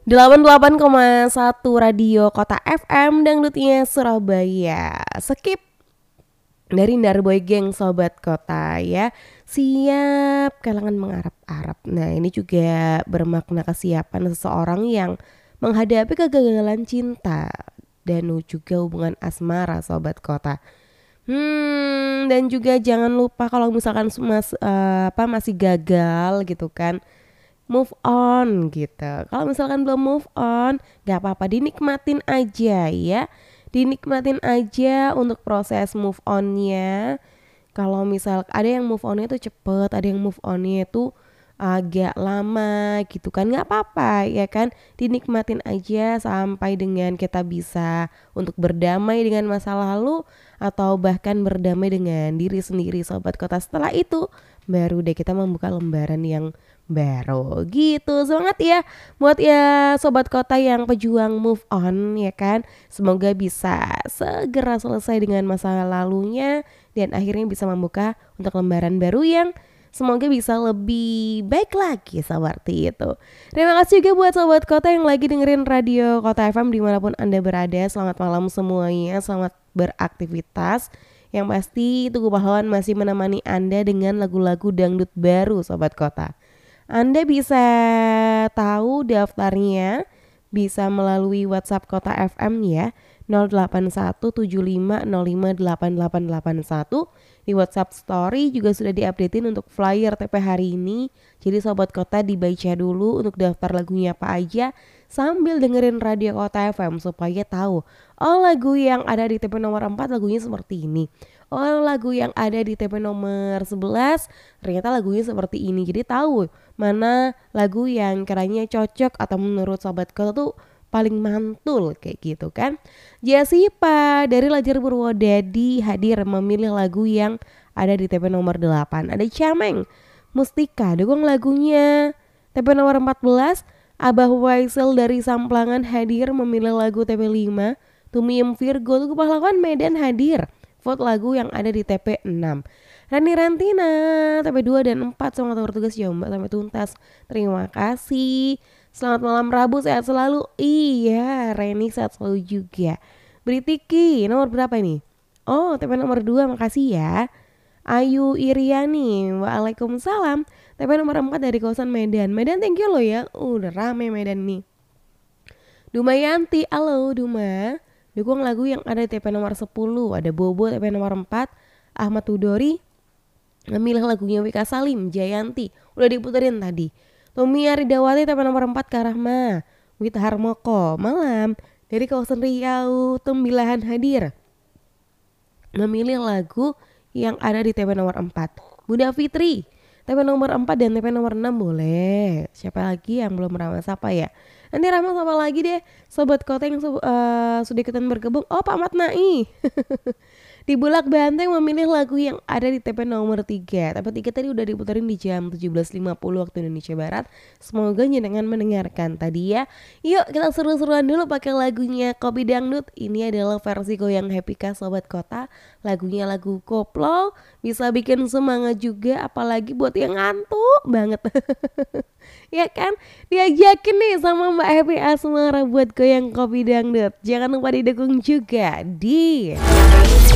88,1 Radio Kota FM Dangdutnya Surabaya. Skip dari Darboy Geng Sobat Kota ya. Siap kalangan mengarap-arap. Nah ini juga bermakna kesiapan seseorang yang menghadapi kegagalan cinta dan juga hubungan asmara Sobat Kota. Dan juga jangan lupa kalau misalkan masih gagal gitu kan, move on gitu. Kalau misalkan belum move on, gak apa-apa, dinikmatin aja ya. Dinikmatin aja untuk proses move onnya. Kalau misal ada yang move onnya tuh cepet, ada yang move onnya tuh agak lama gitu kan, gak apa-apa ya kan. Dinikmatin aja sampai dengan kita bisa untuk berdamai dengan masa lalu, atau bahkan berdamai dengan diri sendiri Sobat Kota. Setelah itu baru deh kita membuka lembaran yang baru gitu. Semangat ya buat ya Sobat Kota yang pejuang move on ya kan. Semoga bisa segera selesai dengan masa lalunya dan akhirnya bisa membuka untuk lembaran baru yang semoga bisa lebih baik lagi seperti itu. Terima kasih juga buat Sobat Kota yang lagi dengerin Radio Kota FM dimanapun Anda berada. Selamat malam semuanya, selamat beraktivitas. Yang pasti Tugu Pahlawan masih menemani Anda dengan lagu-lagu dangdut baru Sobat Kota. Anda bisa tahu daftarnya bisa melalui WhatsApp Kota FM ya, 081750588881. Di WhatsApp Story juga sudah diupdatein untuk flyer TP hari ini. Jadi Sobat Kota dibaca dulu untuk daftar lagunya apa aja sambil dengerin Radio Kota FM supaya tahu, oh lagu yang ada di TP nomor 4 lagunya seperti ini. Oh lagu yang ada di TP nomor 11 ternyata lagunya seperti ini. Jadi tahu mana lagu yang kiranya cocok atau menurut Sobat Kota tuh paling mantul kayak gitu kan. Jasipa dari Lajar Purwodadi hadir memilih lagu yang ada di TP nomor 8. Ada Cameng Mustika dukung lagunya. TP nomor 14 Abah Waisel dari Samplangan hadir memilih lagu TP 5. Tumiem Virgo Tugu Pahlawan Medan hadir vote lagu yang ada di TP 6. Rani Rantina TP 2 dan 4 semangat bertugas Jombang sampai tuntas. Terima kasih. Selamat malam Rabu, sehat selalu. Iya, Reni sehat selalu juga. Britiki nomor berapa ini? Oh, TP nomor 2, makasih ya. Ayu Iriani, waalaikumsalam. TP nomor 4 dari kawasan Medan. Medan thank you lo ya. Udah rame Medan nih. Dumayanti, halo Duma. Dukung lagu yang ada di TP nomor 10. Ada Bobo TP nomor 4. Ahmad Tudori memilih lagunya Wika Salim, Jayanti. Udah diputerin tadi. Tommy Aridawati TP nomor 4 Karahma. Wita Harmoko malam dari kawasan Riau. Tembilahan hadir memilih lagu yang ada di TP nomor 4. Bunda Fitri TP nomor 4 dan TP nomor 6 boleh. Siapa lagi yang belum ramah sapa ya? Nanti ramah sapa lagi deh Sobat Kota yang sudah ikutan bergabung. Oh Pak Matnai di Bulak Banteng memilih lagu yang ada di TP nomor 3. TP 3 tadi udah diputerin di jam 17.50 waktu Indonesia Barat. Semoga nyenengan mendengarkan tadi ya. Yuk kita seru-seruan dulu pakai lagunya Kopi Dangdut. Ini adalah versi Goyang Happy Kah Sobat Kota. Lagunya lagu koplo, bisa bikin semangat juga apalagi buat yang ngantuk banget. Ya kan, diajakin nih sama Mbak Happy Asmara buat goyang Kopi Dangdut. Jangan lupa didukung juga di